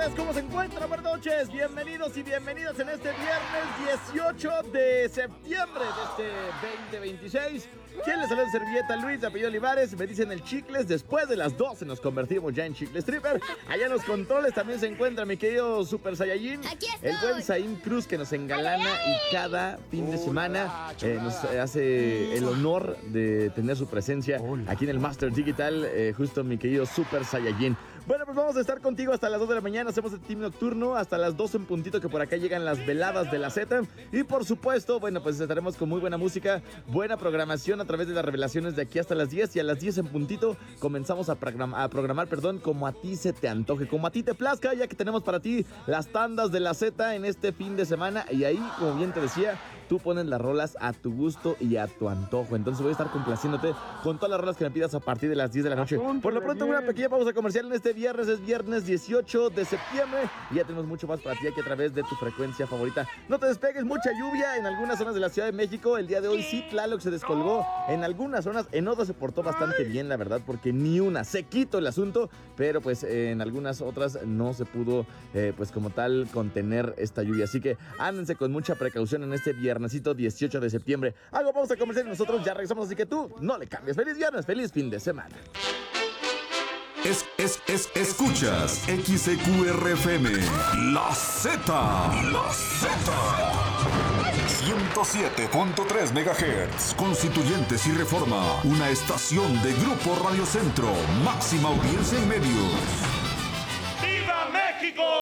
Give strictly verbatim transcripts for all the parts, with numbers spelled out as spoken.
días, ¿cómo se encuentran? Buenas noches, bienvenidos y bienvenidas en este viernes dieciocho de septiembre de este veinte veintiséis. ¿Quién les saluda en servilleta? Luis, de apellido Olivares, me dicen el Chicles. Después de las doce nos convertimos ya en Chicles Tripper. Allá en los controles también se encuentra mi querido Super Saiyajin, el buen Zain Cruz, que nos engalana y cada fin de semana eh, nos hace el honor de tener su presencia aquí en el Master Digital, eh, justo mi querido Super Saiyajin. Bueno, pues vamos a estar contigo hasta las dos de la mañana. Hacemos el team nocturno hasta las doce en puntito, que por acá llegan las veladas de la Z. Y por supuesto, bueno, pues estaremos con muy buena música, buena programación a través de las revelaciones de aquí hasta las diez. Y a las diez en puntito comenzamos a, program a programar, perdón, como a ti se te antoje, como a ti te plazca, ya que tenemos para ti las tandas de la Z en este fin de semana. Y ahí, como bien te decía, tú pones las rolas a tu gusto y a tu antojo. Entonces voy a estar complaciéndote con todas las rolas que me pidas a partir de las diez de la noche. Por lo pronto, una pequeña pausa comercial en este viernes. Es viernes dieciocho de septiembre y ya tenemos mucho más para ti aquí a través de tu frecuencia favorita. No te despegues, mucha lluvia en algunas zonas de la Ciudad de México. El día de hoy sí, Tlaloc se descolgó en algunas zonas. En otras se portó bastante bien, la verdad, porque ni una. Se quitó el asunto, pero pues en algunas otras no se pudo, eh, pues como tal, contener esta lluvia. Así que ándense con mucha precaución en este viernesito dieciocho de septiembre. Hago pausa comercial y nosotros ya regresamos, así que tú no le cambies. Feliz viernes, feliz fin de semana. Es, es, es, escuchas X E Q R F M, La Z, La Z. ciento siete punto tres megahertz, Constituyentes y Reforma, una estación de Grupo Radio Centro, máxima audiencia en medios. ¡Viva México!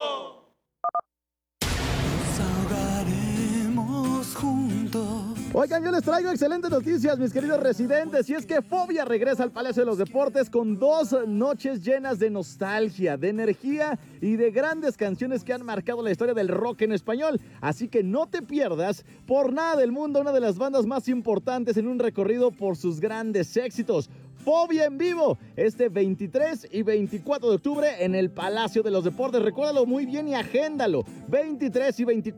Oigan, yo les traigo excelentes noticias, mis queridos residentes, y es que Fobia regresa al Palacio de los Deportes con dos noches llenas de nostalgia, de energía y de grandes canciones que han marcado la historia del rock en español. Así que no te pierdas por nada del mundo una de las bandas más importantes en un recorrido por sus grandes éxitos. Fobia en vivo, este veintitrés y veinticuatro de octubre en el Palacio de los Deportes. Recuérdalo muy bien y agéndalo. veintitrés y veinticuatro